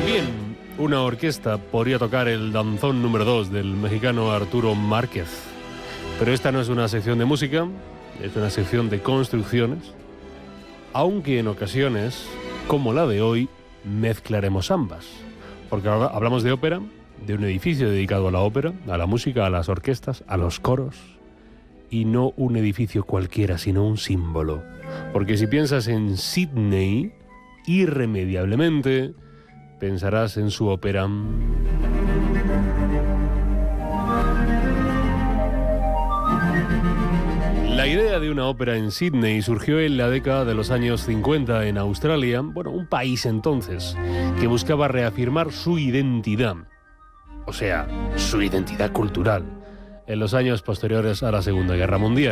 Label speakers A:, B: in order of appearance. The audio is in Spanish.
A: También una orquesta podría tocar el danzón número 2 del mexicano Arturo Márquez. Pero esta no es una sección de música, es una sección de construcciones, aunque en ocasiones, como la de hoy, mezclaremos ambas. Porque ahora hablamos de ópera, de un edificio dedicado a la ópera, a la música, a las orquestas, a los coros, y no un edificio cualquiera, sino un símbolo. Porque si piensas en Sydney, irremediablemente pensarás en su ópera. La idea de una ópera en Sydney surgió en la década de los años 50 en Australia, un país entonces que buscaba reafirmar su identidad, o sea, su identidad cultural, en los años posteriores a la Segunda Guerra Mundial.